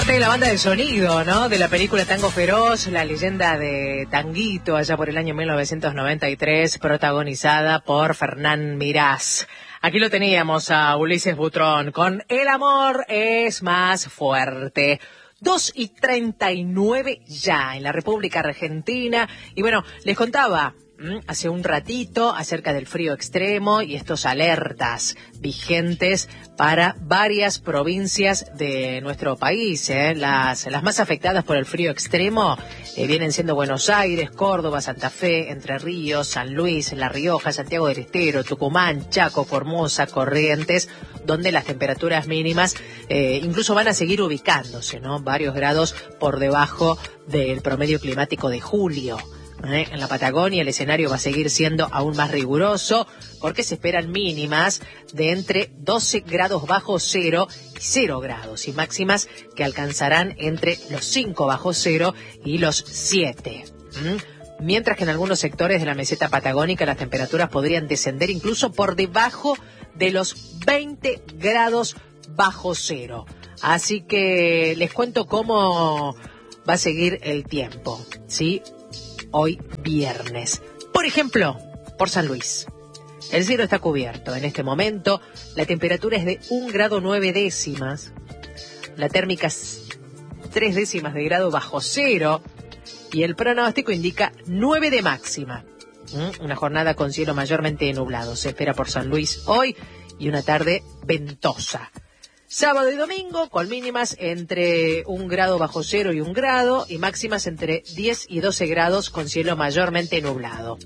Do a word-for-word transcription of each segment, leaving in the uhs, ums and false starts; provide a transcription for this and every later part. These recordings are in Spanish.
Parte de la banda de sonido, ¿no? De la película Tango Feroz, la leyenda de Tanguito, allá por el año mil novecientos noventa y tres, protagonizada por Fernán Mirás. Aquí lo teníamos a Ulises Butrón con El amor es más fuerte. dos y treinta y nueve ya en la República Argentina. Y bueno, les contaba hace un ratito acerca del frío extremo y estos alertas vigentes para varias provincias de nuestro país, ¿eh? Las, las más afectadas por el frío extremo eh, vienen siendo Buenos Aires, Córdoba, Santa Fe, Entre Ríos, San Luis, La Rioja, Santiago del Estero, Tucumán, Chaco, Formosa, Corrientes, donde las temperaturas mínimas eh, incluso van a seguir ubicándose, ¿no? Varios grados por debajo del promedio climático de julio. ¿Eh? En la Patagonia el escenario va a seguir siendo aún más riguroso porque se esperan mínimas de entre doce grados bajo cero y cero grados y máximas que alcanzarán entre los cinco bajo cero y los siete. ¿Mm? Mientras que en algunos sectores de la meseta patagónica las temperaturas podrían descender incluso por debajo de los veinte grados bajo cero. Así que les cuento cómo va a seguir el tiempo, ¿sí? Hoy viernes. Por ejemplo, por San Luis. El cielo está cubierto. En este momento, la temperatura es de un grado nueve décimas. La térmica es tres décimas de grado bajo cero. Y el pronóstico indica nueve de máxima. ¿Mm? Una jornada con cielo mayormente nublado. Se espera por San Luis hoy y una tarde ventosa. Sábado y domingo con mínimas entre un grado bajo cero y un grado y máximas entre diez y doce grados con cielo mayormente nublado.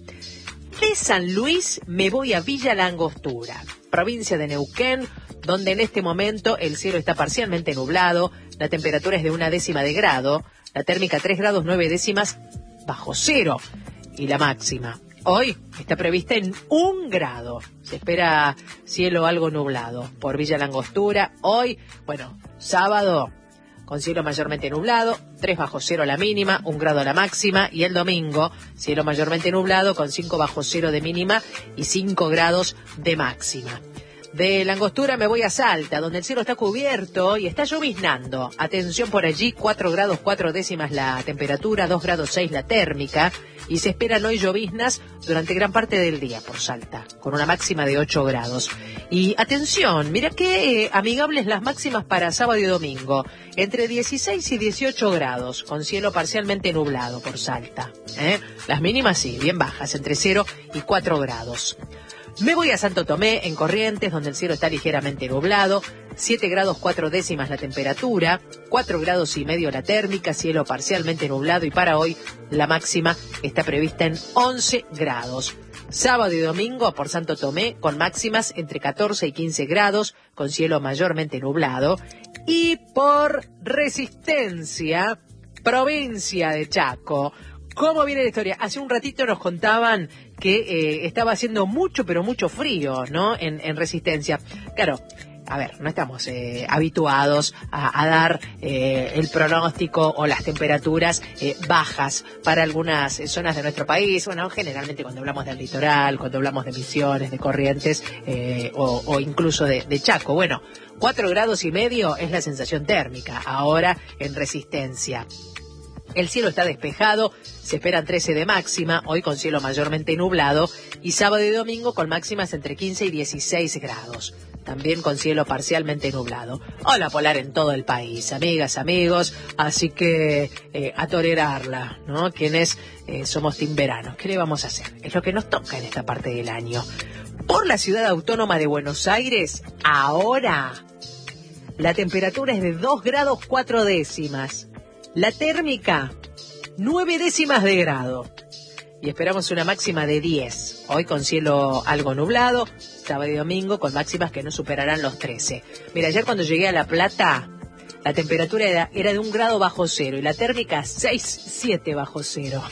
De San Luis me voy a Villa La Angostura, provincia de Neuquén, donde en este momento el cielo está parcialmente nublado, la temperatura es de una décima de grado, la térmica tres grados nueve décimas bajo cero y la máxima hoy está prevista en un grado. Se espera cielo algo nublado por Villa La Angostura. Hoy, bueno, sábado con cielo mayormente nublado, tres bajo cero la mínima, un grado la máxima. Y el domingo, cielo mayormente nublado con cinco bajo cero de mínima y cinco grados de máxima. De La Angostura me voy a Salta, donde el cielo está cubierto y está lloviznando. Atención por allí, cuatro grados cuatro décimas la temperatura, dos grados seis la térmica. Y se esperan hoy lloviznas durante gran parte del día por Salta, con una máxima de ocho grados. Y atención, mira qué eh, amigables las máximas para sábado y domingo. Entre dieciséis y dieciocho grados, con cielo parcialmente nublado por Salta. ¿eh? Las mínimas sí, bien bajas, entre cero y cuatro grados. Me voy a Santo Tomé, en Corrientes, donde el cielo está ligeramente nublado, siete grados cuatro décimas la temperatura, cuatro grados y medio la térmica, cielo parcialmente nublado y para hoy la máxima está prevista en once grados. Sábado y domingo por Santo Tomé con máximas entre catorce y quince grados, con cielo mayormente nublado. Y por Resistencia, provincia de Chaco. ¿Cómo viene la historia? Hace un ratito nos contaban que eh, estaba haciendo mucho, pero mucho frío, ¿no? En, en Resistencia. Claro, a ver, no estamos eh, habituados a, a dar eh, el pronóstico o las temperaturas eh, bajas para algunas zonas de nuestro país. Bueno, generalmente cuando hablamos del litoral, cuando hablamos de Misiones, de Corrientes eh, o, o incluso de, de Chaco. Bueno, cuatro grados y medio es la sensación térmica ahora en Resistencia. El cielo está despejado, se esperan trece de máxima, hoy con cielo mayormente nublado, y sábado y domingo con máximas entre quince y dieciséis grados, también con cielo parcialmente nublado. Ola polar en todo el país, amigas, amigos, así que eh, a tolerarla, ¿no? Quienes eh, somos team verano, ¿qué le vamos a hacer? Es lo que nos toca en esta parte del año. Por la ciudad autónoma de Buenos Aires, ahora la temperatura es de dos grados cuatro décimas. La térmica, nueve décimas de grado. Y esperamos una máxima de diez. Hoy con cielo algo nublado, sábado y domingo con máximas que no superarán los trece. Mira, ayer cuando llegué a La Plata, la temperatura era, era de un grado bajo cero y la térmica seis, siete bajo cero.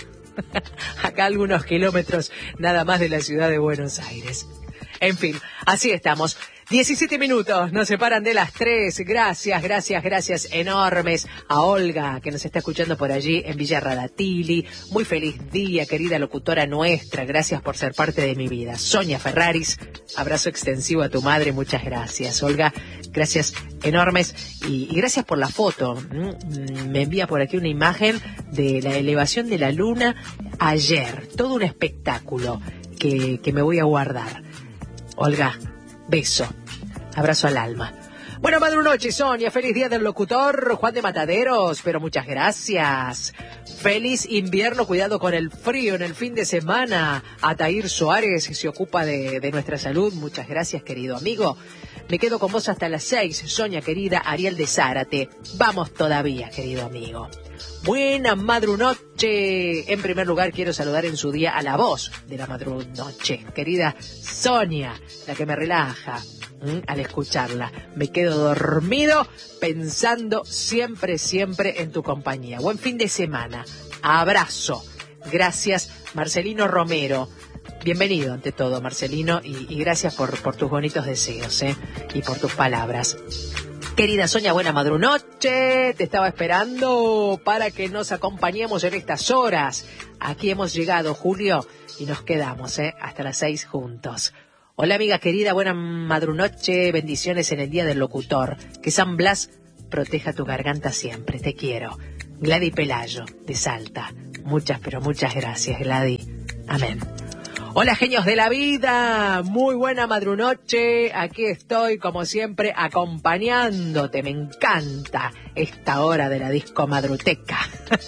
Acá algunos kilómetros nada más de la ciudad de Buenos Aires. En fin, así estamos. diecisiete minutos nos separan de las tres. Gracias, gracias, gracias enormes a Olga, que nos está escuchando por allí en Villa Radatili. Muy feliz día, querida locutora nuestra. Gracias por ser parte de mi vida. Sonia Ferraris, abrazo extensivo a tu madre. Muchas gracias, Olga. Gracias enormes y, y gracias por la foto. Me envía por aquí una imagen de la elevación de la luna ayer. Todo un espectáculo que, que me voy a guardar. Olga, beso. Abrazo al alma. Bueno, madre noche, Sonia. Feliz día del locutor Juan de Mataderos. Pero muchas gracias. Feliz invierno. Cuidado con el frío en el fin de semana. Atair Suárez se ocupa de, de nuestra salud. Muchas gracias, querido amigo. Me quedo con vos hasta las seis. Sonia querida, Ariel de Zárate. Vamos todavía, querido amigo. Buena madrunoche. En primer lugar, quiero saludar en su día a la voz de la madrunoche. Querida Sonia, la que me relaja. ¿Mm? Al escucharla, me quedo dormido pensando siempre, siempre en tu compañía. Buen fin de semana. Abrazo. Gracias, Marcelino Romero. Bienvenido ante todo, Marcelino, y, y gracias por, por tus bonitos deseos, ¿eh? Y por tus palabras. Querida Sonia, buena madrunoche. Te estaba esperando para que nos acompañemos en estas horas. Aquí hemos llegado, Julio, y nos quedamos, ¿eh? Hasta las seis juntos. Hola amiga querida, buena madrunoche, bendiciones en el Día del Locutor. Que San Blas proteja tu garganta siempre, te quiero. Gladys Pelayo, de Salta. Muchas, pero muchas gracias, Gladys. Amén. Hola genios de la vida, muy buena madrunoche. Aquí estoy como siempre acompañándote, me encanta esta hora de la disco madruteca.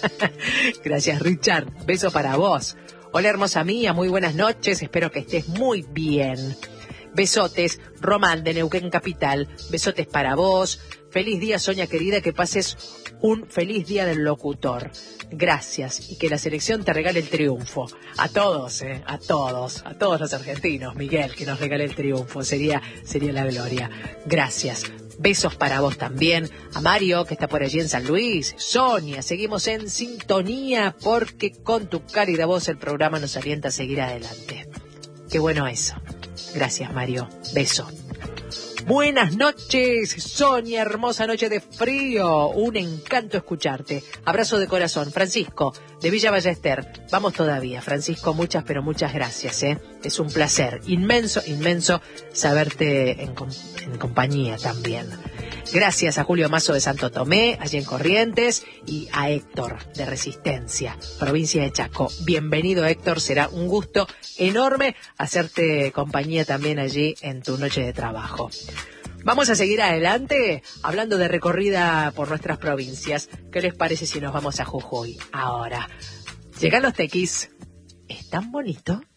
Gracias Richard, beso para vos. Hola hermosa mía, muy buenas noches, espero que estés muy bien. Besotes, Román de Neuquén Capital, besotes para vos. Feliz día Sonia querida, que pases un feliz día del locutor. Gracias y que la selección te regale el triunfo. A todos, eh, a todos, a todos los argentinos, Miguel, que nos regale el triunfo, sería, sería la gloria. Gracias. Besos para vos también, a Mario, que está por allí en San Luis, Sonia, seguimos en sintonía porque con tu cálida voz el programa nos alienta a seguir adelante. Qué bueno eso. Gracias, Mario. Beso. Buenas noches, Sonia, hermosa noche de frío. Un encanto escucharte. Abrazo de corazón. Francisco, de Villa Ballester. Vamos todavía, Francisco, muchas, pero muchas gracias, ¿eh? Es un placer inmenso, inmenso saberte en, en compañía también. Gracias a Julio Mazo de Santo Tomé, allí en Corrientes, y a Héctor de Resistencia, provincia de Chaco. Bienvenido, Héctor, será un gusto enorme hacerte compañía también allí en tu noche de trabajo. Vamos a seguir adelante hablando de recorrida por nuestras provincias. ¿Qué les parece si nos vamos a Jujuy ahora? Llegan los tequis. ¿Es tan bonito?